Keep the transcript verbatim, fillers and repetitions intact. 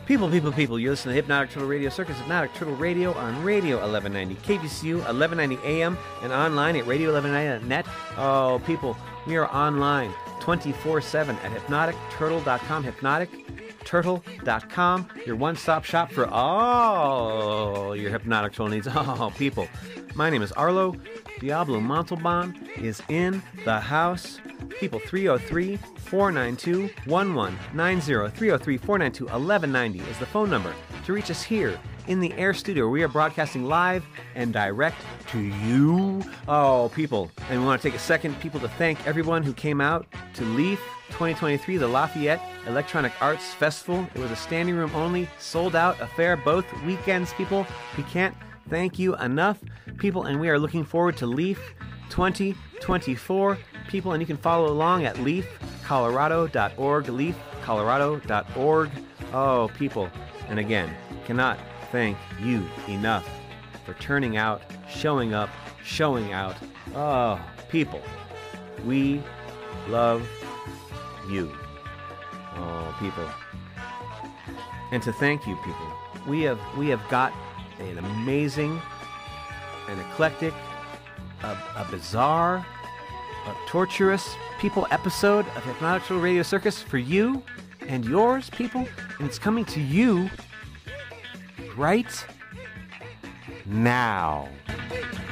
People, people, people, you listen to Hypnotic Turtle Radio Circus, Hypnotic Turtle Radio on Radio eleven ninety, K V C U, eleven ninety A M, and online at radio eleven ninety dot net. Oh, people, we are online twenty-four seven at hypnotic turtle dot com, hypnotic turtle dot com, your one-stop shop for all your Hypnotic Turtle needs. Oh, people, my name is Arlo. Diablo Montalban is in the house. People, three oh three, four nine two, one one nine zero, three oh three, four nine two, eleven ninety is the phone number to reach us here in the Air Studio. We are broadcasting live and direct to you. Oh, people, and we want to take a second, people, to thank everyone who came out to LEAF twenty twenty-three, the Lafayette Electronic Arts Festival. It was a standing room only, sold out affair both weekends, people. We can't thank you enough, people, and we are looking forward to LEAF twenty twenty-four, people, and you can follow along at leaf colorado dot org, leaf colorado dot org. Oh, people, and again, cannot thank you enough for turning out, showing up, showing out. Oh, people, we love you. Oh, people. And to thank you, people, we have we have got an amazing, an eclectic, a, a bizarre, a torturous, people episode of Hypnotic Turtle Radio Circus for you and yours, people, and it's coming to you right now.